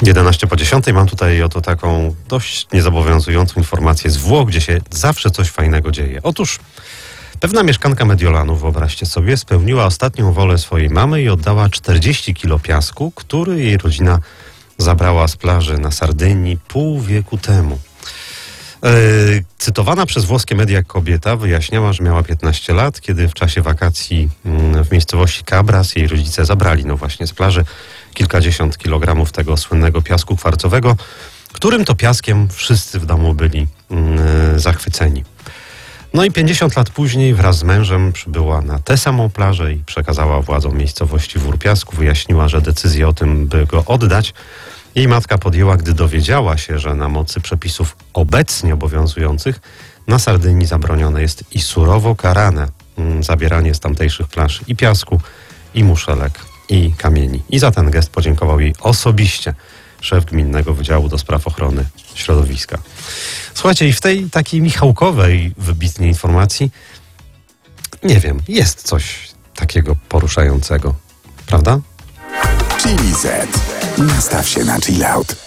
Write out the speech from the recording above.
11 po 10. Mam tutaj oto taką dość niezobowiązującą informację z Włoch, gdzie się zawsze coś fajnego dzieje. Otóż pewna mieszkanka Mediolanu, wyobraźcie sobie, spełniła ostatnią wolę swojej mamy i oddała 40 kilo piasku, który jej rodzina zabrała z plaży na Sardynii pół wieku temu. Cytowana przez włoskie media kobieta wyjaśniała, że miała 15 lat, kiedy w czasie wakacji w miejscowości Cabras jej rodzice zabrali właśnie z plaży kilkadziesiąt kilogramów tego słynnego piasku kwarcowego, którym to piaskiem wszyscy w domu byli zachwyceni. No i 50 lat później wraz z mężem przybyła na tę samą plażę i przekazała władzom miejscowości Wór Piasku. Wyjaśniła, że decyzję o tym, by go oddać, jej matka podjęła, gdy dowiedziała się, że na mocy przepisów obecnie obowiązujących na Sardynii zabronione jest i surowo karane zabieranie z tamtejszych plaż i piasku, i muszelek, i kamieni. I za ten gest podziękował jej osobiście szef Gminnego Wydziału do Spraw Ochrony Środowiska. Słuchajcie, i w tej takiej michałkowej wybitnej informacji, nie wiem, jest coś takiego poruszającego, prawda? Chili Z. Nastaw się na chill out.